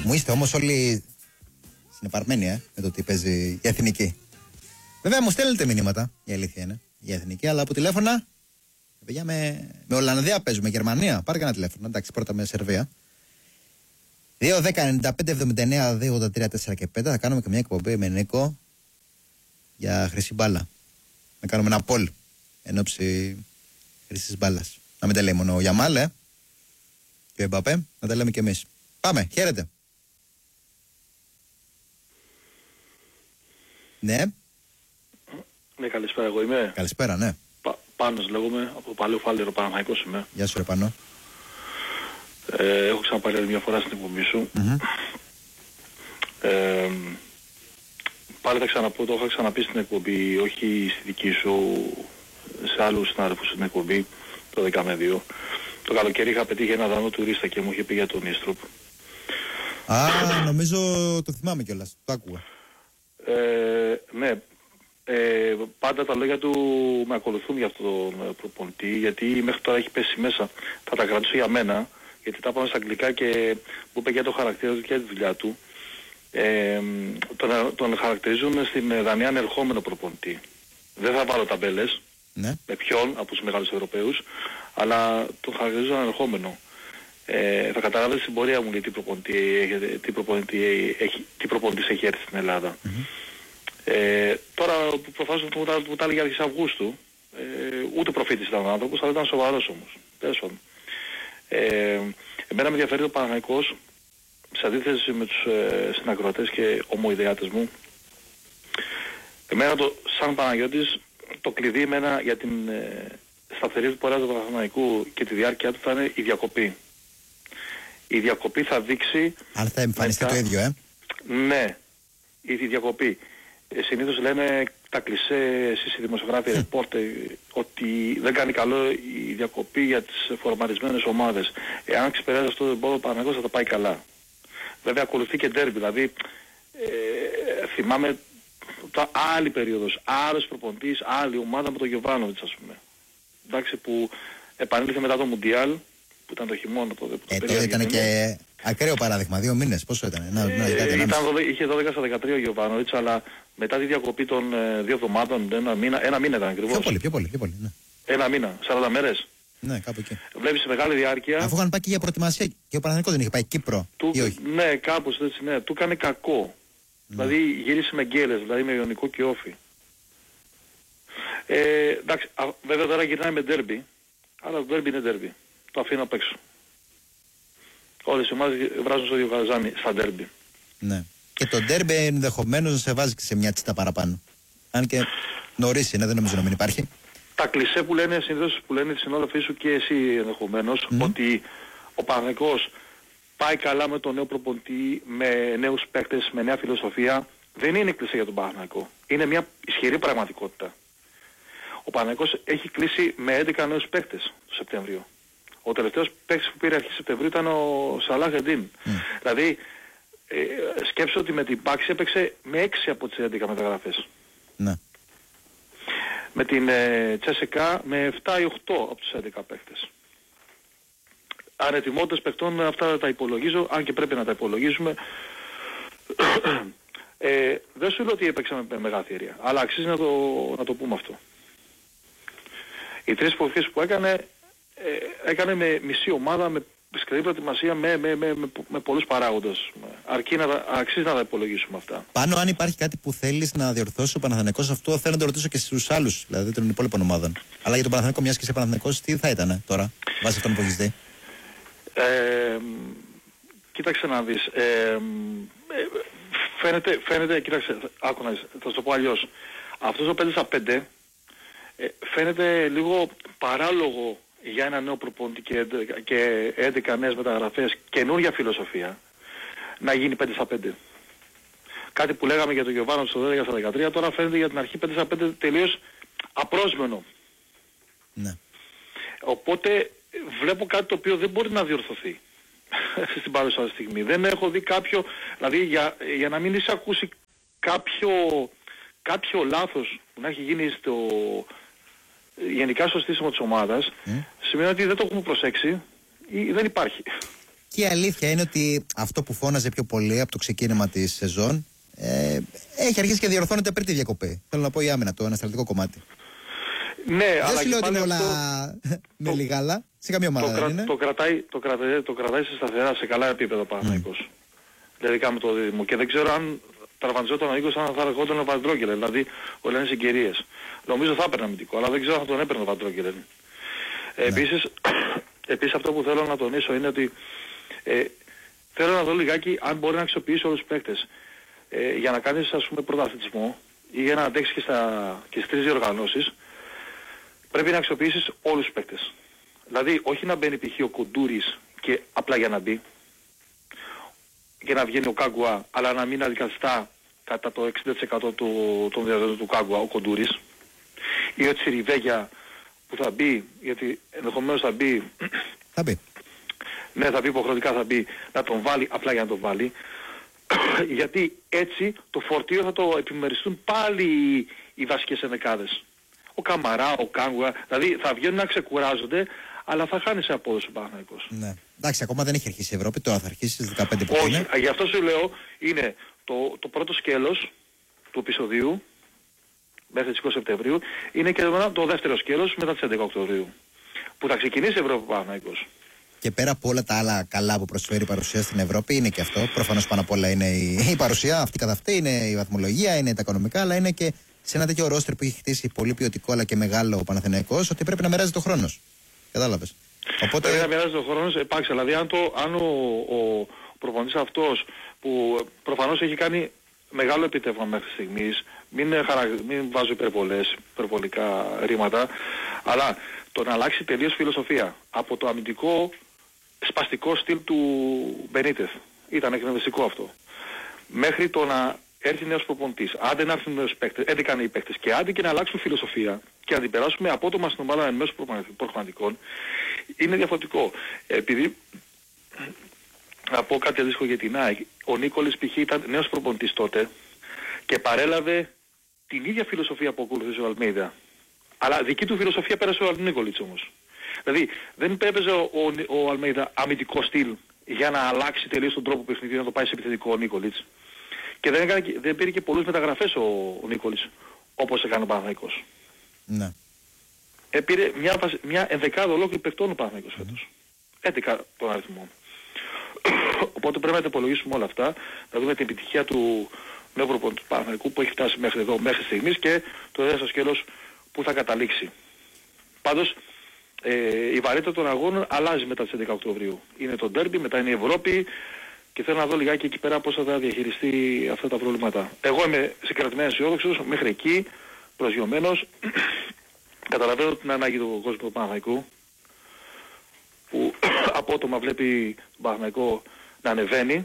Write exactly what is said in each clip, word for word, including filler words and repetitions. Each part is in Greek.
Μου είστε όμως όλοι συνεπαρμένοι ε, με το τι παίζει η Εθνική. Βέβαια μου στέλνετε μηνύματα, η αλήθεια είναι, για Εθνική, αλλά από τηλέφωνα. Παιδιά με, με Ολλανδία παίζουμε, Γερμανία. Πάρε κανένα τηλέφωνο. Εντάξει, πρώτα με Σερβία. δύο δέκα ενενήντα πέντε εβδομήντα εννέα δύο ογδόντα τρία τέσσερα και πέντε. Θα κάνουμε και μια εκπομπή με Νίκο για χρυσή μπάλα. Να κάνουμε ένα poll εν ώψη χρυσής μπάλας. Να μην τα λέει μόνο ο Γιαμάλ, ε, και ο Εμπαπέ, να τα λέμε κι εμείς. Πάμε, χαίρετε. Ναι. Ναι, καλησπέρα, εγώ είμαι. Καλησπέρα, ναι. Πα, Πάνος λέγομαι, από Παλαιό Φάληρο, Παναθηναϊκός είμαι. Γεια σου ρε Πανώ. Ε, έχω ξαναπάρει άλλη μια φορά στην εκπομπή σου. Mm-hmm. Ε, πάλι θα ξαναπώ, το είχα ξαναπεί στην εκπομπή, όχι στη δική σου, σε άλλους συνάδελφους στην εκπομπή, το δέκα με δύο. Το καλοκαίρι είχα πετύχει ένα δάνο τουρίστα και μου είχε πει για τον Ίστρουπ. Α, νομίζω το θυμάμαι κιόλας, το άκουγα. Ε, ναι, ε, πάντα τα λόγια του με ακολουθούν για αυτόν τον προπονητή, γιατί μέχρι τώρα έχει πέσει μέσα. Θα τα κρατήσω για μένα, γιατί τα πάμε στα αγγλικά και μου είπε για το χαρακτήρα του και τη δουλειά του. Ε, τον, τον χαρακτηρίζουν στην Δανία ανερχόμενο προπονητή. Δεν θα βάλω ταμπέλες, ναι, με ποιον από τους μεγάλους Ευρωπαίους, αλλά τον χαρακτηρίζουν ανερχόμενο. Ε, θα καταλάβετε στην πορεία μου γιατί προπονητή, τι προπονητή έχει, τι προπονητής έχει έρθει στην Ελλάδα. Mm-hmm. Ε, τώρα προφανώς που τα, που τα έλεγε αρχής Αυγούστου, ε, ούτε προφήτης ήταν ο άνθρωπος, αλλά ήταν σοβαρός όμως. Ε, εμένα με ενδιαφέρει ο Παναθηναϊκός, σε αντίθεση με τους ε, συνακροατές και ομοειδεάτες μου. Εμένα το, σαν Παναγιώτης, το κλειδί εμένα για την ε, σταθερή του πορεία του Παναθηναϊκού και τη διάρκεια του θα είναι η διακοπή. Η διακοπή θα δείξει... Αν θα εμφανιστεί μετά... το ίδιο, ε. Ναι, η διακοπή. Ε, συνήθως λένε τα κλισέ, εσείς οι δημοσιογράφοι, ρεπόρτερ, ότι δεν κάνει καλό η διακοπή για τις φορμαρισμένες ομάδες. Εάν ξεπεράσει αυτό το εμπόδιο, ο Παναθηναϊκός θα τα πάει καλά. Βέβαια ακολουθεί και ντέρμπι, δηλαδή ε, θυμάμαι τα άλλη περίοδος, άλλος προπονητής, άλλη ομάδα με τον Γιοβάνοβιτς, ας πούμε. Εντάξει, που επανήλθε μετά το Μουντιάλ, που ήταν το χειμώνα τότε. Ε, τότε ήταν και ακραίο παράδειγμα, δύο μήνες, πόσο ήταν, ένα, ε, ένα, ήταν, ήταν δώδεκα, είχε δώδεκα στα δεκατρία ο Γιοβάνοβιτς, αλλά μετά τη διακοπή των ε, δύο εβδομάδων, ένα μήνα, ένα μήνα ήταν ακριβώς. Πιο πολύ, πιο πολύ, πιο πολύ, ναι. Ένα μήνα, σαράντα μέρες. Ναι, κάπου εκεί. Βλέπεις μεγάλη διάρκεια. Αφού είχαν πάει και για προετοιμασία και ο Παναθηναϊκός δεν είχε πάει Κύπρο, του, ή όχι. Ναι, κάπως έτσι, ναι. Του έκανε κακό. Ναι. Δηλαδή γύρισε με γκέλες, δηλαδή με Ιωνικό και Όφη. Ε, εντάξει, α, βέβαια τώρα γυρνάει με ντέρμπι, αλλά το ντέρμπι είναι ντέρμπι. Το αφήνω απ' έξω. Όλες οι ομάδες βράζουν στο ίδιο γαζάνι στα ντέρμπι. Ναι. Και το ντέρμπι ενδεχομένως να σε βάζει και σε μια τσίτα παραπάνω. Αν και νωρίς είναι, δεν νομίζω να μην υπάρχει. Τα κλισέ που λένε συνήθως, που λένε οι συνάδελφοί σου και εσύ ενδεχομένως, mm. ότι ο Παναθηναϊκός πάει καλά με τον νέο προπονητή, με νέους παίκτες, με νέα φιλοσοφία, δεν είναι κλισέ για τον Παναθηναϊκό. Είναι μια ισχυρή πραγματικότητα. Ο Παναθηναϊκός έχει κλείσει με έντεκα νέους παίκτες το Σεπτέμβριο. Ο τελευταίος παίκτης που πήρε αρχή Σεπτεμβρίου ήταν ο Σαλάχ Εντίν. Mm. Δηλαδή, ε, σκέψω ότι με την Πάξη έπαιξε με έξι από τις έντεκα μεταγραφές. Ναι. Με την ε, Τσέσεκα με επτά ή οκτώ από τους έντεκα παίκτες. Ανετοιμότητες παιχτών, αυτά τα υπολογίζω, αν και πρέπει να τα υπολογίζουμε. ε, δεν σου λέω ότι έπαιξαμε με μεγάλη ευκαιρία, αλλά αξίζει να το, να το πούμε αυτό. Οι τρεις υποθέσεις που έκανε, ε, έκανε με μισή ομάδα, με σκληρή προετοιμασία, με, με, με, με, με πολλούς παράγοντες. Αρκεί να τα, αξίζει να τα υπολογίσουμε αυτά. Πάνω, αν υπάρχει κάτι που θέλεις να διορθώσει ο Παναθηναϊκός, αυτό θέλω να το ρωτήσω και στους άλλους, δηλαδή των υπόλοιπων ομάδων. Αλλά για τον Παναθηναϊκό, μιας και είσαι Παναθηναϊκός, τι θα ήταν τώρα, βάσει αυτόν που έχεις δει. Ε, κοίταξε να δεις. Ε, φαίνεται, φαίνεται, κοίταξε, άκου να δεις, θα σου το πω αλλιώς. Αυτός ο πέντε στα πέντε ε, φαίνεται λίγο παράλογο για ένα νέο προπονητή και, και έντεκα νέες μεταγραφές, καινούργια φιλοσοφία, να γίνει πέντε στα πέντε. Κάτι που λέγαμε για τον Γιωβάνο στο δώδεκα στα δεκατρία, τώρα φαίνεται για την αρχή πέντε στα πέντε τελείως απρόσμενο. Ναι. Οπότε βλέπω κάτι το οποίο δεν μπορεί να διορθωθεί στην παρούσα στιγμή. Δεν έχω δει κάποιο, δηλαδή για, για να μην είσαι ακούσει κάποιο, κάποιο λάθος που να έχει γίνει στο, γενικά στο στήσιμο της ομάδας, mm. σημαίνει ότι δεν το έχουμε προσέξει ή δεν υπάρχει. Και η αλήθεια είναι ότι αυτό που φώναζε πιο πολύ από το ξεκίνημα της σεζόν ε, έχει αρχίσει και διορθώνεται πριν τη διακοπή. Θέλω να πω η άμυνα, το ανασταλτικό κομμάτι. Ναι, δεν αλλά σου λέω ότι είναι όλα αυτό... με λιγάλα. Σε καμία ομάδα το, δεν κρα... είναι. Το κρατάει, το, κρατάει, το κρατάει σε σταθερά, σε καλά επίπεδα Παναθηναϊκός. Mm. Δηλαδή κάμε το δίδυμο. Και δεν ξέρω αν τραυματιζόταν ο Νίκος, αν θα ερχόταν ο Βαντρόγκελεν. Δηλαδή όλοι είναι συγκυρίες. Νομίζω θα έπαιρνε αμυντικό, αλλά δεν ξέρω αν θα τον έπαιρνε ο Βαντρόγκελεν. Ε, ναι. Επίσης, επίσης αυτό που θέλω να τονίσω είναι ότι ε, θέλω να δω λιγάκι αν μπορεί να αξιοποιήσει όλους τους παίκτες. Ε, για να κάνεις ας πούμε πρωταθλητισμό ή για να αντέξεις και, στα, και στις τρεις διοργανώσεις, πρέπει να αξιοποιήσεις όλους τους παίκτες. Δηλαδή όχι να μπαίνει π.χ. ο Κουντούρης και απλά για να μπει και να βγαίνει ο Κάγκουα, αλλά να μην αντικαθιστά κατά το εξήντα τοις εκατό του, των διαδρομών του Κάγκουα ο Κοντούρης, ή ο Τσιριβέγια που θα μπει, γιατί ενδεχομένως θα μπει, θα μπει. Ναι, θα μπει υποχρεωτικά, θα μπει, να τον βάλει απλά για να τον βάλει, γιατί έτσι το φορτίο θα το επιμεριστούν πάλι οι, οι βασικές ενδεκάδες. Ο Καμαρά, ο Κάγκουα, δηλαδή θα βγαίνουν να ξεκουράζονται, αλλά θα χάνει σε απόδοση ο Παναθηναϊκός. Ναι. Εντάξει, ακόμα δεν έχει αρχίσει η Ευρώπη, τώρα θα αρχίσει στις δεκαπέντε που είναι. Όχι, γι' αυτό σου λέω, είναι το, το πρώτο σκέλος του επεισοδίου, μέχρι τις είκοσι Σεπτεμβρίου, είναι και το, το δεύτερο σκέλος μετά τις έντεκα Οκτωβρίου, που θα ξεκινήσει η Ευρώπη Παναθηναϊκός. Και πέρα από όλα τα άλλα καλά που προσφέρει η παρουσία στην Ευρώπη, είναι και αυτό. Προφανώς πάνω απ' όλα είναι η, η παρουσία αυτή καθ' αυτή, είναι η βαθμολογία, είναι τα οικονομικά, αλλά είναι και σε ένα τέτοιο ρόστερ που έχει χτίσει πολύ ποιοτικό αλλά και μεγάλο ο Παναθηναϊκός, ότι πρέπει να μοιράζει το χρόνο. Κατάλαβες. Οπότε... Πρέπει να μοιράζει το χρόνο, επάξει. Δηλαδή, αν, το, αν ο, ο προπονητής αυτός που προφανώς έχει κάνει μεγάλο επιτεύγμα μέχρι στιγμής, μην, χαρα... μην βάζω υπερβολές, υπερβολικά ρήματα, αλλά το να αλλάξει τελείως φιλοσοφία από το αμυντικό σπαστικό στυλ του Μπενίτεθ, ήταν εκνευριστικό αυτό, μέχρι το να έρθει νέος προπονητής, άντε να έρθουν νέους παίκτες, έντεκαν οι παίκτες και άντε και να αλλάξουν φιλοσοφία και να την περάσουμε απότομα στην ομάδα εν μέσω προγραμματικών, είναι διαφορετικό. Επειδή, να πω κάτι αντίστοιχο για την ΑΕΚ, ο Νίκολης π.χ. ήταν νέος προπονητής τότε και παρέλαβε την ίδια φιλοσοφία που ακολουθούσε ο Αλμέιδα. Αλλά δική του φιλοσοφία πέρασε ο Νίκολης όμως. Δηλαδή δεν έπαιζε ο, ο, ο Αλμέιδα αμυντικό στυλ για να αλλάξει τελείως τον τρόπο παιχνιδιού, να το πάει σε επιθετικό ο Νίκολης. Και δεν, έκανε, δεν πήρε και πολλούς μεταγραφές ο, ο Νίκολης, όπως έκανε ο Παναθηναϊκός. Ναι. Ε, πήρε μια, μια ενδεκάδα ολόκληρη παιχτών ο Παναθηναϊκός φέτος. έντεκα τον αριθμό. Οπότε πρέπει να τα υπολογίσουμε όλα αυτά, να δούμε την επιτυχία του νέου προπονητή του Παναθηναϊκού που έχει φτάσει μέχρι εδώ, μέχρι στιγμής, και το δεύτερο σκέλος που θα καταλήξει. Πάντως, ε, η βαρύτητα των αγώνων αλλάζει μετά τις έντεκα Οκτωβρίου. Είναι το ντέρμπι, μετά είναι η Ευρώπη και θέλω να δω λιγάκι εκεί πέρα πώς θα διαχειριστεί αυτά τα προβλήματα. Εγώ είμαι συγκρατημένος αισιόδοξος, μέχρι εκεί προσγειωμένος. Καταλαβαίνω την ανάγκη του κόσμου του Παναθηναϊκού, που απότομα βλέπει τον Παναθηναϊκό να ανεβαίνει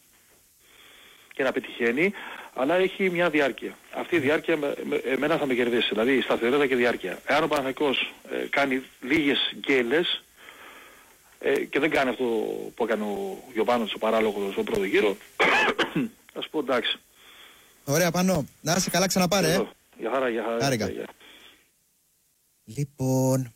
και να πετυχαίνει, αλλά έχει μια διάρκεια. Αυτή η διάρκεια με, με, εμένα θα με κερδίσει, δηλαδή σταθερότητα και διάρκεια. Εάν ο Παναθηναϊκός ε, κάνει λίγες γκέλες ε, και δεν κάνει αυτό που έκανε ο Γιωβάνος ο παράλογος στον πρώτο γύρο, ας πω εντάξει. Ωραία, Πάνο. Να είσαι καλά, ξαναπάρε. Ε. Για χαρά, για χαρά. Χάρηκα. Για... Λοιπόν...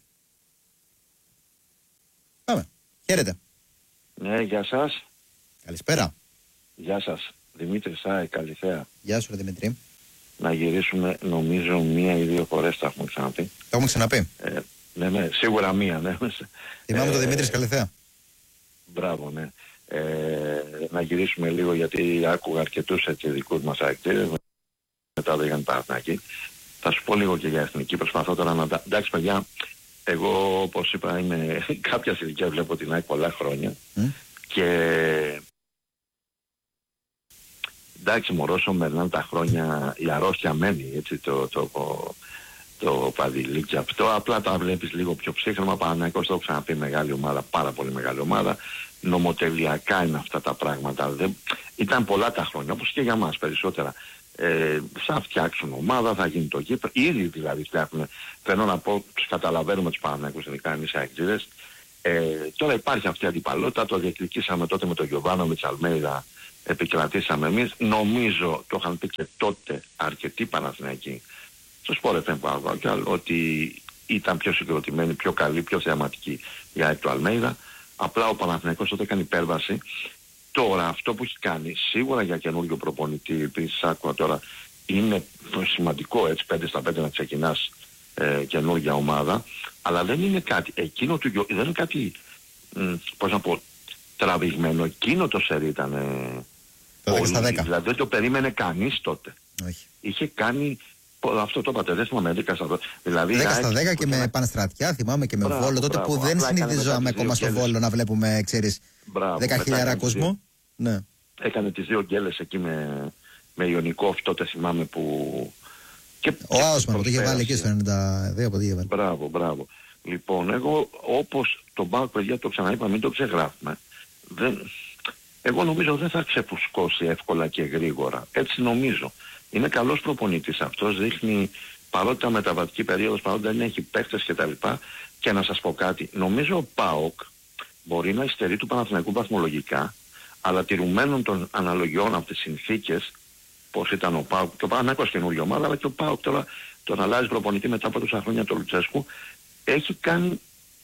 Πάμε. Χαίρετε. Ναι, γεια σας. Καλησπέρα. Γεια σας. Δημήτρη Σάι, καλησπέρα. Γεια σου, ρε Δημήτρη. Να γυρίσουμε, νομίζω, μία ή δύο φορές τα έχουμε ξαναπεί. Το έχουμε ξαναπεί. Ε, ναι, ναι, σίγουρα μία, ναι. Θυμάμαι ε, τον Δημήτρη Καλυθέα. Μπράβο, ναι. Ε, να γυρίσουμε λίγο, γιατί άκουγα αρκετούς έτσι δικούς μας ακτήρες. Μετά το Γιάννη Παναθηναϊκή. Θα σου πω λίγο και για εθνική. Προσπαθώ τώρα να... Εντάξει, παιδιά, εγώ, όπως είπα, είμαι κάποια ηλικία, βλέπω την ΑΕΚ πολλά χρόνια. Mm. Και... εντάξει, μωρό, όσο μερνάνε τα χρόνια, η αρρώστια μένει, έτσι, το, το, το, το παδιλίκι αυτό. Απλά τα βλέπεις λίγο πιο ψύχρωμα. Παναθηναϊκός, το έχω ξαναπεί, μεγάλη ομάδα, πάρα πολύ μεγάλη ομάδα. Νομοτελειακά είναι αυτά τα πράγματα. Δεν... ήταν πολλά τα χρόνια, όπως και για μας περισσότερα. Ε, θα φτιάξουν ομάδα, θα γίνει το γήπεδο. Ήδη δηλαδή φτιάχνουν. Θέλω να πω, τους καταλαβαίνουμε τους Παναθηναϊκούς, ειδικά εμείς οι αεκτζίδες. Ε, τώρα υπάρχει αυτή η αντιπαλότητα, το διεκδικήσαμε τότε με τον Γιωβάνο, με Αλμέιδα, επικρατήσαμε εμείς. Νομίζω, το είχαν πει και τότε αρκετοί Παναθηναϊκοί στο Sport εφ εμ ότι ήταν πιο συγκροτημένοι, πιο καλοί, πιο θεαματικοί για το Αλμέιδα. Απλά ο Παναθηναϊκός τότε έκανε υπέρβαση. Τώρα αυτό που έχει κάνει σίγουρα για καινούριο προπονητή, επίσης άκουα τώρα, είναι σημαντικό έτσι πέντε στα πέντε να ξεκινάς ε, καινούργια ομάδα, αλλά δεν είναι κάτι, εκείνο του, δεν είναι κάτι, μ, πώς να πω, τραβηγμένο. Εκείνο το σερί ήταν ε, το δέκα στα δέκα. Δηλαδή δεν το περίμενε κανείς τότε. Όχι. Είχε κάνει, αυτό το είπατε, δεν θυμάμαι, δέκα στα δέκα. Δηλαδή, δέκα στα δέκα και με Πανστρατιά, θυμάμαι, και με μπράβο, Βόλο, τότε μπράβο, που δεν συνηθίζαμε ακόμα στο Βόλο να βλέπουμε, ξέρεις, δέκα χιλιάδες κόσμο. Ναι. Έκανε τις δύο γκέλες εκεί με, με Ιωνικόφ, τότε θυμάμαι που... Και, ο Άουσμαν που το είχε βάλει εκεί στο ενενήντα δύο, από το είχε βάλει. Μπράβο, μπράβο. Λοιπόν, εγώ όπως τον ΠΑΟΚ, παιδιά, το ξαναείπα, μην το ξεγράφουμε. Δεν... Εγώ νομίζω δεν θα ξεφουσκώσει εύκολα και γρήγορα. Έτσι νομίζω. Είναι καλός προπονητής αυτός, δείχνει, παρότι τα μεταβατική περίοδος, παρότι δεν έχει παίκτες κτλ. Και, και να σας πω κάτι, νομίζω ο ΠΑΟΚ μπορεί να υστερεί του Παναθηναϊκού βαθμολογικά, αλλά τηρουμένων των αναλογιών από τις συνθήκες, πώς ήταν ο ΠΑΟΚ, και ο Παναθηναϊκός καινούργια ομάδα, αλλά και ο ΠΑΟΚ τώρα τον αλλάζει προπονητή μετά από τόσα χρόνια του Λουτσέσκου, έχει κάνει,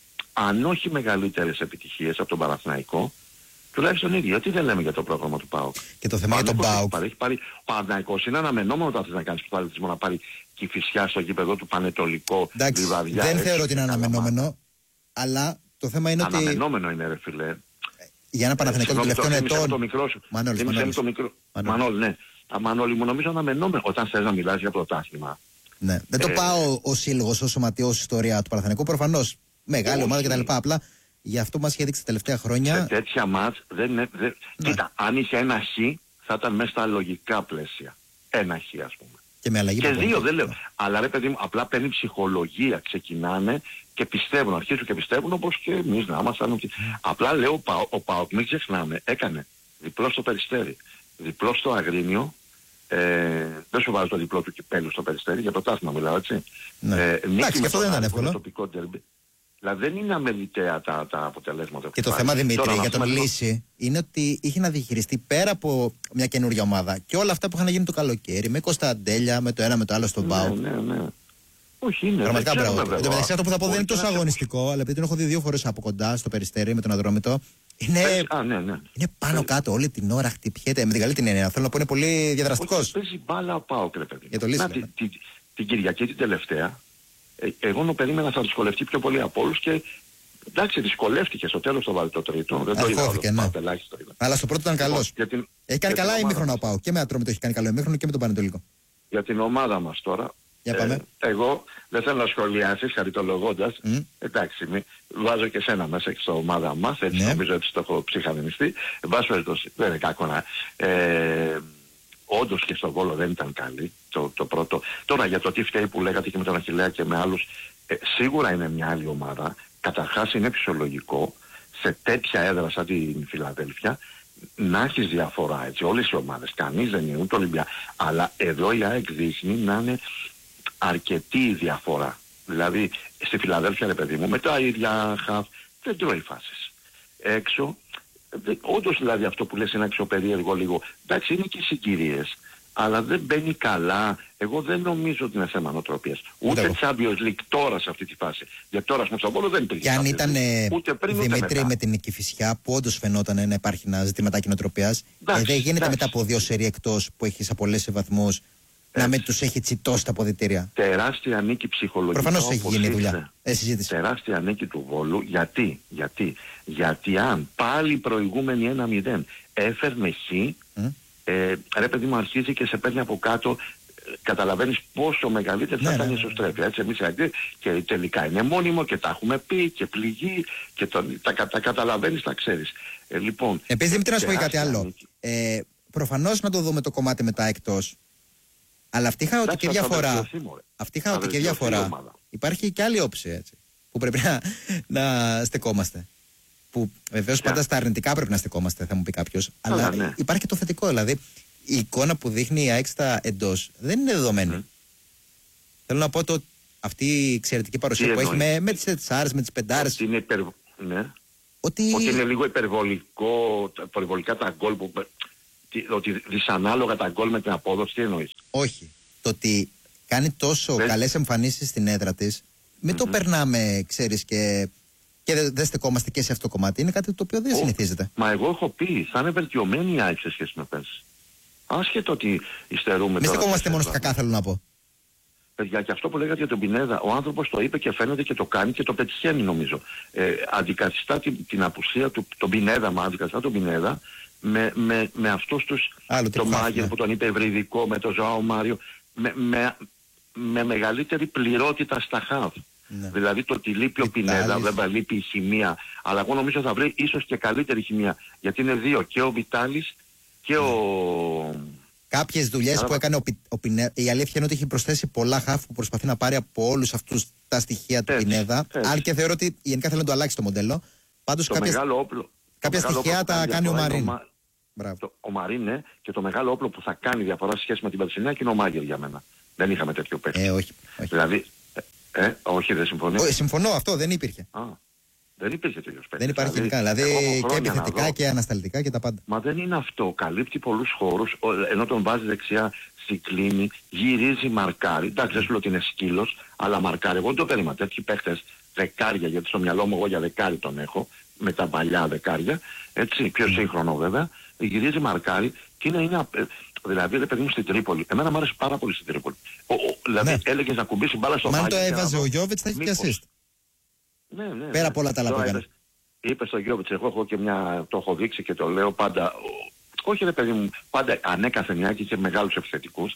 αν όχι μεγαλύτερες επιτυχίες από τον Παναθηναϊκό, τουλάχιστον ίδιο. Γιατί δεν λέμε για το πρόγραμμα του ΠΑΟΚ. Και το θέμα για τον ΠΑΟΚ. Έχει πάρει, ο Παναθηναϊκός είναι αναμενόμενο όταν θες να κάνεις πρωταθλητισμό, να πάρει Κηφισιά στο γήπεδο του, Πανετολικό, Λιβαδιά. Δεν θεωρώ ότι είναι αναμενόμενο, αλλά το θέμα είναι ότι. Αναμενόμενο είναι, ρε φιλέ. Για ένα Παναθηναϊκό των τελευταίων ετών. Το μικρό σου. Μανώλης, Μανώλης. Το μικρό... Μανώλη, ναι. Α, Μανώλη, μου νομίζω αναμενόμενο όταν θες να μιλάς για πρωτάθλημα. Ναι. Δεν το ε... πάω ο σύλλογος, ο σωματιός, ιστορία του Παναθηναϊκού. Προφανώς μεγάλη ομάδα κτλ. Απλά για αυτό μας είχε δείξει τα τελευταία χρόνια. Σε τέτοια μάτς δεν είναι. Δεν... Ναι. Κοίτα, αν είχε ένα χ, θα ήταν μέσα στα λογικά πλαίσια. Ένα χ, ας πούμε. Και με αλλαγή. Και δύο, δεν λέω. Αλλά ρε παιδί μου, απλά παίρνει ψυχολογία. Ξεκινάνε και πιστεύουν, αρχίζουν και πιστεύουν, όπως και εμείς να ήμασταν. Mm. Απλά λέω ο ΠΑΟΚ, ο ΠΑΟΚ, μην ξεχνάμε, έκανε διπλό στο Περιστέρι, διπλό στο Αγρίνιο. Ε, δεν σου βάζω το διπλό του κυπέλου στο Περιστέρι, για το τάθμα μιλάω, έτσι. Ναι. Ε, εντάξει, και αυτό δεν ήταν εύκολο. Τοπικό ντερμπι. Δηλαδή δεν είναι αμεληταία τα, τα αποτελέσματα. Και το θέμα, Δημήτρη, τώρα, για τον Λύση είναι ότι είχε να διαχειριστεί πέρα από μια καινούργια ομάδα και όλα αυτά που είχαν γίνει το καλοκαίρι, με Κωνσταντέλια, με το ένα με το άλλο στον ΠΑΟΚ. Ναι, ναι, ναι. Όχι, είναι. Πραγματικά μπράβο. Εν τω μεταξύ, αυτό που θα πω δεν είναι τόσο αγωνιστικό, αλλά επειδή τον έχω δει δύο φορές από κοντά στο Περιστέρι με τον Αδρόμητο, είναι, Α, ναι, ναι. είναι πάνω κάτω όλη την ώρα, χτυπιέται. Με την καλή την έννοια. Θέλω να πω, είναι πολύ διαδραστικός. Παίζει μπάλα ο ΠΑΟΚ, ρε παιδί. Για το Λύση. Την, την, την Κυριακή την τελευταία, ε, εγώ νο περίμενα θα δυσκολευτεί πιο πολύ από όλους και εντάξει, δυσκολεύτηκε στο τέλος το βάλει το τρίτο. Δεν το είδα. Ναι. Αλλά στο πρώτο ήταν καλός. Την, έχει κάνει καλά ημίχρονα ο ΠΑΟΚ. Και με Ατρόμητο έχει κάνει καλό ημίχρονο και με τον Πανετολικό. Για την ομάδα μας τώρα. Για πάμε. Ε, εγώ δεν θέλω να σχολιάσεις χαριτολογώντας. Mm. Εντάξει, μη, βάζω και σένα μέσα και στο ομάδα μας. Έτσι, ναι. Νομίζω έτσι το έχω ψυχαδενιστεί. Εν πάση περιπτώσει, δεν είναι κακό να. Ε, όντως και στο Βόλο δεν ήταν καλή το, το πρώτο. Τώρα για το τι φταίει που λέγατε και με τον Αχιλλέα και με άλλους, ε, σίγουρα είναι μια άλλη ομάδα. Καταρχάς είναι φυσιολογικό σε τέτοια έδρα σαν την Φιλαδέλφια να έχεις διαφορά, έτσι, όλες οι ομάδες, κανείς δεν είναι ούτε Ολυμπιά, αλλά εδώ η ΑΕΚ δείχνει να είναι αρκετή η διαφορά. Δηλαδή στη Φιλαδέλφια, ρε παιδί μου, με τα ίδια χαφ δεν τρώει φάσεις. Έξω, όντως δηλαδή αυτό που λες είναι αξιοπερίεργο λίγο, εντάξει είναι και οι συγκυρίες, αλλά δεν μπαίνει καλά. Εγώ δεν νομίζω ότι είναι θέμα νοοτροπίας. Ούτε Champions League τώρα σε αυτή τη φάση. Γιατί τώρα στον Τσαμπόλο δεν υπήρχε. Και αν ήταν ούτε πριν, ούτε Δημήτρη μετά. Με την Κηφισιά που όντως φαινόταν να υπάρχει ένα ζητηματάκι νοοτροπίας, ε, δεν γίνεται εντάξει. Μετά από δύο σερί εκτός που έχεις απολέσει βαθμούς να μην τους έχει τσιτώσει τα αποδυτήρια. Τεράστια νίκη ψυχολογικά. Προφανώς έχει γίνει δουλειά. Ε, τεράστια νίκη του Βόλου. Γιατί, γιατί, γιατί αν πάλι προηγούμενη ένα μηδέν έφερνε χ, mm. ε, ρε παιδί μου αρχίζει και σε παίρνει από κάτω, ε, καταλαβαίνεις πόσο μεγαλύτερη θα ήταν η ισοστρέφεια. Έτσι εμείς και τελικά είναι μόνιμο και τα έχουμε πει και πληγή και το, τα, τα, τα καταλαβαίνεις, τα ξέρεις. Ε, λοιπόν, επίσης Δημήτρη να σου πω κάτι άλλο. Ε, προφανώς να το δούμε το κομμάτι μετά εκτός. Αλλά αυτή η χαοτική διαφορά, αυτή η χαοτική διαφορά, υπάρχει και άλλη όψη, έτσι, που πρέπει να, να στεκόμαστε. Που βεβαίως πάντα στα αρνητικά πρέπει να στεκόμαστε, θα μου πει κάποιος. Αλλά ναι. Υπάρχει και το θετικό, δηλαδή η εικόνα που δείχνει η ΑΕΚ στα εντός δεν είναι δεδομένη. Mm. Θέλω να πω το, αυτή η εξαιρετική παρουσία που έχει με, με τις τεσσάρες, με τις πεντάρες. Ότι είναι, υπερ... ναι. ότι... ότι είναι λίγο υπερβολικό, υπερβολικά τα γκολ που... Ότι δυσανάλογα τα γκολ με την απόδοση, τι εννοείς? Όχι. Το ότι κάνει τόσο Λες. καλές εμφανίσεις στην έδρα της, μην mm-hmm. το περνάμε, ξέρεις, και Και δεν δε στεκόμαστε και σε αυτό το κομμάτι. Είναι κάτι το οποίο δεν συνηθίζεται. Μα εγώ έχω πει, θα είναι βελτιωμένη η ΑΕΚ σε σχέση με πέρσι. Άσχετο ότι υστερούμε. Μην στεκόμαστε μόνο στα κακά, θέλω να πω. Παιδιά, και αυτό που λέγατε για τον Πινέδα, ο άνθρωπος το είπε και φαίνεται και το κάνει και το πετυχαίνει νομίζω. Ε, αντικαθιστά την, την απουσία του, τον Πινέδα, μα αντικαθιστά τον Πινέδα με, με, με αυτούς τους, το Μάγερ ναι. που τον είπε ευρυδικό, με τον Ζωάο Μάριο, με, με, με μεγαλύτερη πληρότητα στα χαβ. Ναι. Δηλαδή το ότι λείπει ο Πινέδα, βέβαια λείπει η χημεία, αλλά εγώ νομίζω θα βρει ίσως και καλύτερη χημεία. Γιατί είναι δύο, και ο Βιτάλης και ναι. ο... Κάποιες δουλειές που έκανε ο, Πι, ο Πινέδα, η αλήθεια είναι ότι έχει προσθέσει πολλά χαφ που προσπαθεί να πάρει από όλους αυτούς τα στοιχεία του έτσι, Πινέδα. Έτσι. Αν και θεωρώ ότι γενικά θέλει να το αλλάξει το μοντέλο. Πάντως κάποιες, όπλο, κάποια στοιχεία τα κάνει ο Μαρίν. Ο, το, ο Μαρίν, ναι, και το μεγάλο όπλο που θα κάνει διαφορά σε σχέση με την Περσινέα και είναι ο Μάγερ για μένα. Δεν είχαμε τέτοιο παίκτη. Ε, όχι, όχι. Δηλαδή, ε, ε, όχι, δεν συμφωνώ. Ε, συμφωνώ, αυτό δεν υπήρχε. Α. Δεν υπήρχε τέτοιο παίκτη. Δεν υπάρχει γενικά. Δηλαδή, δηλαδή και επιθετικά και ανασταλτικά και τα πάντα. Μα δεν είναι αυτό. Καλύπτει πολλούς χώρους, ενώ τον βάζει δεξιά, συγκλίνει, γυρίζει, μαρκάρει. Εντάξει, δεν σου λέω ότι είναι σκύλος, αλλά μαρκάρει. Εγώ δεν το περίμενα. Τέτοιοι παίχτες δεκάρια, γιατί στο μυαλό μου εγώ για δεκάρι τον έχω, με τα παλιά δεκάρια, έτσι, πιο σύγχρονο βέβαια. Γυρίζει, μαρκάρει και είναι. είναι δηλαδή, ρε παιδί μου, στην Τρίπολη. Εμένα μου άρεσε πάρα πολύ στην Τρίπολη. Ο, ο, δηλαδή, ναι. έλεγες να κουμπίσει μπάλα στο Μάγερ. Αν το έβαζε ο Γιόβιτς θα έχει και assist. Ναι, ναι, ναι. Πέρα από όλα τα άλλα που έκανε. Είπε στο Γιώβιτς, εγώ έχω και μια, το έχω δείξει και το λέω πάντα, όχι ρε παιδί μου, πάντα ανέκαθεν μια και είχε μεγάλους επιθετικούς.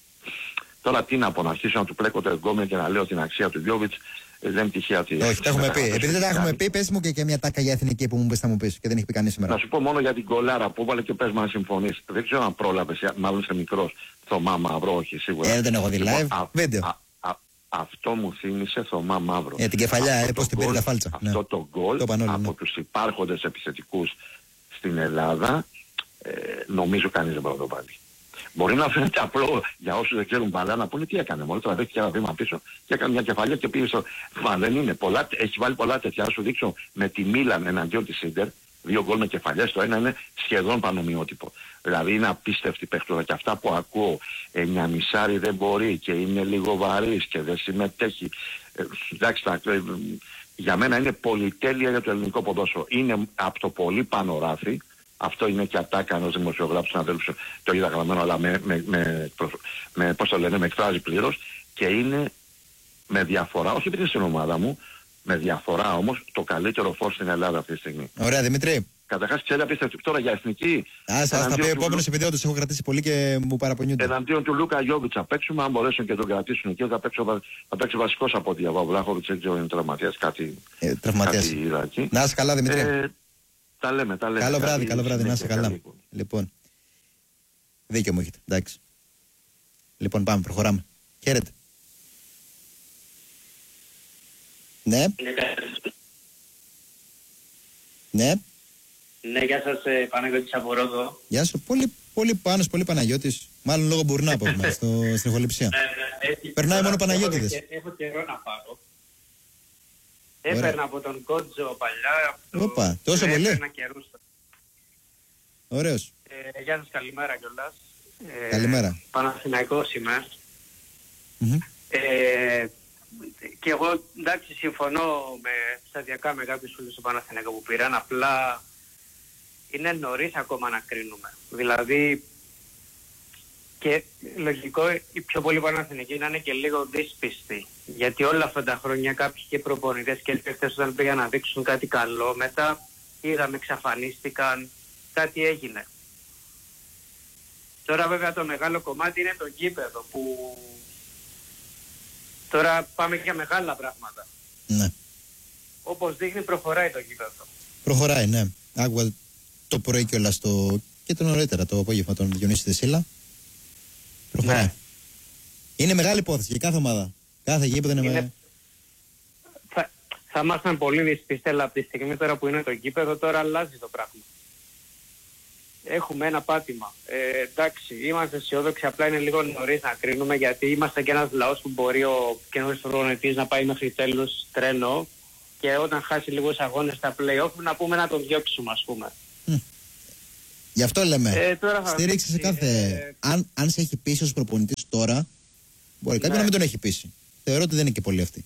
Τώρα τι να πω, να αρχίσω να του πλέκω το εγκόμιο και να λέω την αξία του Γιώβιτς, δεν είναι τυχαία ότι... Όχι, τα έχουμε πει. Επειδή δεν τα έχουμε πει, πες μου και, και μια τάκα για εθνική που μου πες θα μου πεις και δεν έχει πει κανείς σήμερα. Να σου πω μόνο για την κολάρα που έβαλε και πες μου αν συμφωνείς. Δεν ξέρω αν πρόλαβες, μάλλον είσαι μικρός, Θωμά Μαύρο, όχι σίγουρα. Ε, δεν έχω δει live, βίντεο. Αυτό μου θύμισε Θωμά Μαύρο. Ε, την κεφαλιά, ε, πώς την πήρε τα φάλτσα. Αυτό ναι. το γκολ από ναι. τους υπάρχοντες επιθετικούς στην Ελλάδα, ε, νομίζω κανείς δεν μπορεί να το βάλει. Μπορεί να φαίνεται απλό για όσους δεν ξέρουν μπαλά να πούνε τι έκανε. Μόνο τώρα δέχτηκε ένα βήμα πίσω και έκανε μια κεφαλιά και πήγε στο... Μα δεν είναι. Πολλά, έχει βάλει πολλά τέτοια. Να σου δείξω με τη Μίλαν εναντίον της Ίντερ. Δύο γκολ με κεφαλιές. Το ένα είναι σχεδόν πανομοιότυπο. Δηλαδή είναι απίστευτη παίχτωρα και αυτά που ακούω. Εννιά μισάρι δεν μπορεί και είναι λίγο βαρύς και δεν συμμετέχει. Ε, εντάξει, τα, ε, για μένα είναι πολυτέλεια για το ελληνικό ποδόσφαιρο. Είναι από το πολύ πάνω ράφι. Αυτό είναι και ατάκα ενός δημοσιογράφου συναδέλφου, το είδα γραμμένο, αλλά με, με, με, με, πώς το λένε, με εκφράζει πλήρως και είναι με διαφορά, όχι επειδή είναι στην ομάδα μου, με διαφορά όμως το καλύτερο φως στην Ελλάδα αυτή τη στιγμή. Ωραία, Δημήτρη. Καταρχάς ξέρει απίστευτη τώρα για εθνική. Α, σας θα πει ο επόμενος επειδή όντως έχω κρατήσει πολύ και μου παραπονιούνται. Εναντίον του Λούκα Γιόβιτς θα παίξουμε, αν μπορέσουν και τον κρατήσουν εκεί, θα, παίξω, θα παίξει βασικός από ό,τι διαβάω. Βλάχοβιτς δεν ξέρω είναι τραυματίας, κάτι, ε, τραυματίας. κάτι είδα εκεί. Να είσαι καλά, Δημήτρη. Ε, τα λέμε, τα λέμε. Καλό βράδυ, καλό βράδυ, να είσαι καλά. Καλή. Λοιπόν, δίκιο μου έχετε, εντάξει. Λοιπόν, πάμε, προχωράμε. Χαίρετε. Ναι. Ναι. Ναι, γεια σας, ε, Παναγιώτης από Ρόδο. Γεια σου, πολύ, πολύ Πάνος, πολύ Παναγιώτης. Μάλλον λόγω Μπουρνά από εμάς, στο, στην εχοληψία. Περνάει μόνο Παναγιώτηδες. Έχω, έχω καιρό να πάρω. Έπαιρνα από τον Κότζο παλιά. Όπα, το... τόσο πολύ. Έπαιρνα καιρούς. Ωραίος. Ε, γεια σας, καλημέρα κιόλας. Ε, καλημέρα. Παναθηναϊκός είμαι. Mm-hmm. Ε, και εγώ εντάξει συμφωνώ με, σταδιακά με κάποιους φίλους του Παναθηναϊκού που πήραν, απλά είναι νωρίς ακόμα να κρίνουμε. Δηλαδή και λογικό οι πιο πολλοί Παναθηναϊκοί να είναι και λίγο δύσπιστοι. Γιατί όλα αυτά τα χρόνια κάποιοι και προπονητές και ελπιχτές όταν πήγαν να δείξουν κάτι καλό, μετά είδαμε, εξαφανίστηκαν, κάτι έγινε. Τώρα βέβαια το μεγάλο κομμάτι είναι το γήπεδο που τώρα πάμε για μεγάλα πράγματα. Ναι. Όπως δείχνει προχωράει το γήπεδο. Προχωράει, ναι. Άκουγα το πρωί κιόλας το... και το νωρίτερα το απόγευμα τον Διονύση Δεσίλα. Προχωράει. Ναι. Είναι μεγάλη υπόθεση για κάθε ομάδα. Κάθε γήπεδο είναι, είναι... μεγάλη. Θα, θα ήμασταν πολύ δυσπιστοί, αλλά από τη στιγμή τώρα που είναι το γήπεδο τώρα αλλάζει το πράγμα. Έχουμε ένα πάτημα. Ε, εντάξει, είμαστε αισιόδοξοι, απλά είναι λίγο νωρίς να κρίνουμε γιατί είμαστε και ένας λαός που μπορεί ο καινούργιος προπονητής να πάει μέχρι τέλους τρένο και όταν χάσει λίγους αγώνες στα play-off να πούμε να τον διώξουμε, ας πούμε. Mm. Γι' αυτό λέμε. Ε, τώρα στήριξε σε κάθε... Ε... Αν, αν σε έχει πείσει ως προπονητής τώρα, μπορεί κάποιον ναι. να μην τον έχει πείσει. Θεωρώ ότι δεν είναι και πολύ αυτή.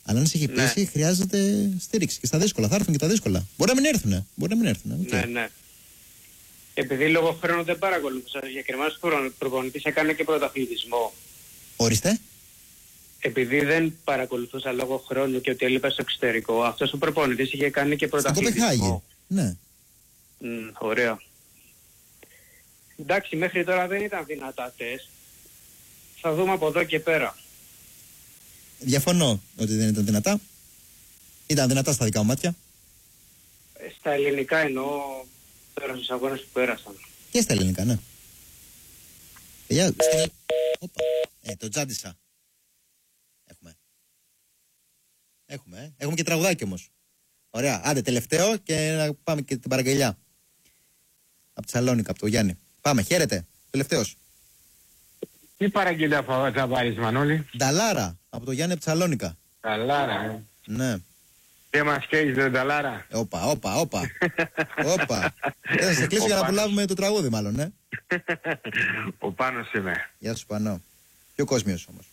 Αλλά αν σε έχει Ναι. πείσει, χρειάζεται στήριξη και στα δύσκολα. Θα έρθουν και τα δύσκολα. Μπορεί να μην έρθουν. Μπορεί να μην έρθουν. Okay. Ναι, ναι. Επειδή λόγω χρόνου δεν παρακολουθούσα, συγκεκριμένος προπονητής έκανε και πρωταθλητισμό. Ορίστε. Επειδή δεν παρακολουθούσα λόγω χρόνου και ότι έλειπα στο εξωτερικό, αυτός ο προπονητής είχε κάνει και Στην πρωταθλητισμό. Κοπεχάγη. Ναι. Μ, ωραία. Εντάξει, μέχρι τώρα δεν ήταν δυνατά τεστ. Θα δούμε από εδώ και πέρα. Διαφωνώ ότι δεν ήταν δυνατά. Ήταν δυνατά στα δικά μου μάτια. Ε, Στα ελληνικά εννοώ τώρα στους αγώνες που πέρασαν. Και στα ελληνικά, ναι. Παιδιά, στην... Οπα. Ε, το τζάντισα. Έχουμε. Έχουμε, ε. Έχουμε και τραγουδάκι όμως. Ωραία. Άντε, τελευταίο και να πάμε και την παραγγελιά. Από τη Σαλόνικα, από το Γιάννη. Πάμε, χαίρετε. Τελευταίος. Τι παραγγελιά θα βάλεις, Μανώλη? Νταλάρα, από το Γιάννη από τη Σαλόνικα. Νταλάρα, ε. Ναι. Δεν μας καίεις, ρε Νταλάρα. Όπα, όπα, όπα. Όπα. Δεν θα σε κλείσω για να απολαύουμε το τραγούδι, μάλλον, ναι. Ο Πάνος είμαι. Γεια σου, Πανώ. Πιο κόσμιος όμως.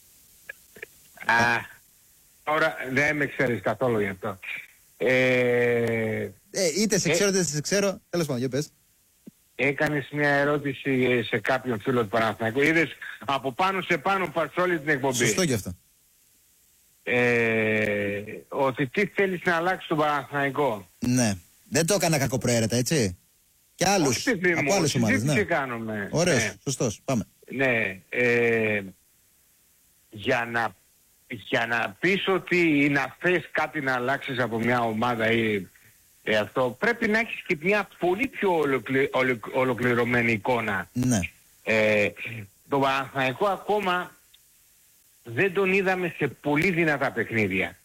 Α, τώρα δεν με ξέρεις καθόλου γι' αυτό. Ε, Ε, είτε σε ξέρω, είτε σε ξέρω. Τέλος πάντων, για πες. έκανες μια ερώτηση σε κάποιον φίλο του Παναθηναϊκού. Είδες από πάνω σε πάνω πας όλη την εκπομπή. Σωστό και αυτό. Ε, ότι τι θέλεις να αλλάξεις τον Παναθηναϊκό. Ναι. Δεν το έκανα κακοπροαίρετα, έτσι. Και άλλους. Όχι, παιδί μου, Από άλλες ομάδες, συζήτηση ναι. κάνουμε. Ωραίος, Ναι. σωστός. Πάμε. Ναι, ε, για να, για να πεις ότι ή να θες κάτι να αλλάξεις από μια ομάδα ή ε, αυτό, πρέπει να έχεις και μια πολύ πιο ολοκλη, ολο, ολοκληρωμένη εικόνα. Ναι. Ε, το Παναθηναϊκό ακόμα δεν τον είδαμε σε πολύ δυνατά παιχνίδια.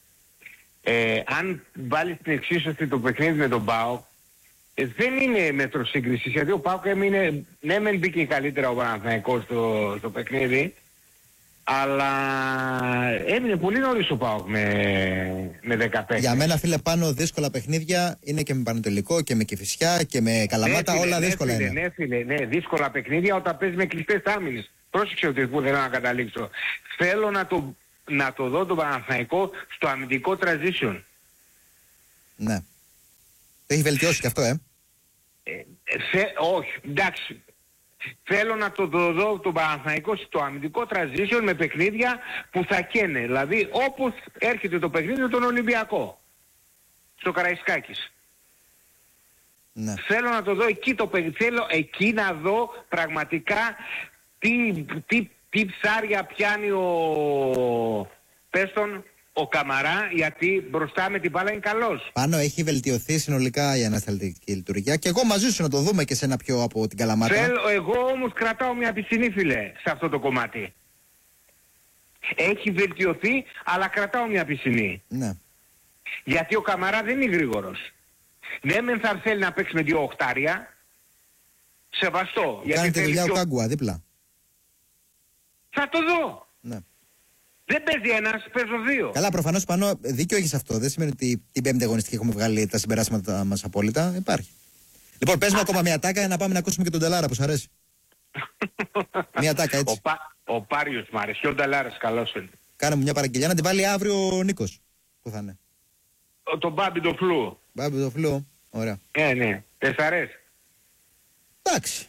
Ε, αν βάλεις την εξίσωση το παιχνίδι με τον ΠΑΟΚ, ε, δεν είναι μέτρο σύγκρισης, γιατί ο ΠΑΟΚ έμεινε, ναι μεν μπήκε καλύτερα ο Παναθηναϊκός στο, στο παιχνίδι, αλλά έμεινε πολύ νωρίς ο ΠΑΟΚ με, με δεκαπέντε. Για μένα, φίλε, πάνω δύσκολα παιχνίδια είναι και με Πανετολικό και με Κηφισιά και με Καλαμάτα. Ναι, φίλε, όλα ναι, δύσκολα φίλε, είναι. Ναι, φίλε, ναι, δύσκολα παιχνίδια όταν παίζει με κλειστές άμυνες. Πρόσεξε ότι που θέλω να καταλήξω. Θέλω να το, να το δω το Παναθηναϊκό στο αμυντικό transition. Ναι. Το έχει βελτιώσει και αυτό, ε. Ε, θε, όχι, εντάξει. Θέλω να το δω, δω το Παναθηναϊκό στο αμυντικό transition με παιχνίδια που θα καίνε. Δηλαδή όπως έρχεται το παιχνίδι με τον Ολυμπιακό. Στο Καραϊσκάκης. Ναι. Θέλω να το δω εκεί το παιχνίδι. Θέλω εκεί να δω πραγματικά τι, τι, τι ψάρια πιάνει ο, πες τον, ο Καμαρά, γιατί μπροστά με την μπάλα είναι καλός. Πάνω έχει βελτιωθεί συνολικά η ανασταλτική λειτουργία και εγώ μαζί σου να το δούμε και σε ένα πιο από την Καλαμάτα. Θέλω, εγώ όμως κρατάω μια πισινή, φίλε, σε αυτό το κομμάτι. Έχει βελτιωθεί, αλλά κρατάω μια πισινή. Ναι. Γιατί ο Καμαρά δεν είναι γρήγορος. Ναι, μεν θα θέλει να παίξει με δύο οχτάρια. Σεβαστό. Κάνει τη δουλειά πιο... ο Κάγκουα δίπλα. Θα το δω. Ναι. Δεν παίζει ένας, παίζω δύο. Καλά, προφανώς Πανώ δίκιο έχεις αυτό. Δεν σημαίνει ότι την πέμπτη αγωνιστική έχουμε βγάλει τα συμπεράσματα μας απόλυτα. Υπάρχει. Λοιπόν, πες μου ακόμα μια τάκα να πάμε να ακούσουμε και τον Νταλάρα που σου αρέσει. Μια τάκα έτσι. Ο, Πα... ο Πάριος μ' αρέσει, ο Νταλάρας καλός είναι. Κάνε μου μια παραγγελιά να την βάλει αύριο ο Νίκος. Πού θα είναι. Ο, τον Μπάμπι το φλού. Μπάμπη το φλού. Ωραία. Ε, ναι. Τες αρέσει. Εντάξει.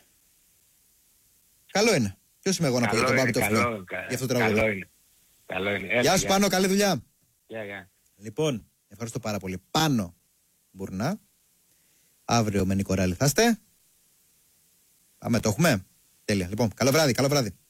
Καλό είναι. Ποιος είμαι εγώ να πω για τον Μπάμπη το φλού. Για αυτό το τραγούδι. Καλό είναι. Καλό είναι. Έλα, Γεια σου Πάνο, καλή δουλειά. Γεια, γεια. Λοιπόν, ευχαριστώ πάρα πολύ. Πάνο Μπουρνά. Αύριο με Νικοράλη θα είστε. Πάμε, το έχουμε. Τέλεια. Λοιπόν, καλό βράδυ, καλό βράδυ.